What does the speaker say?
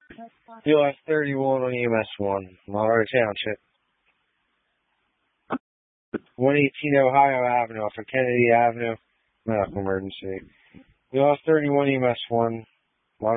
US 31 on EMS 1, Monterey Township. 118 Ohio Avenue off of Kennedy Avenue. Medical emergency. US 31 EMS 1.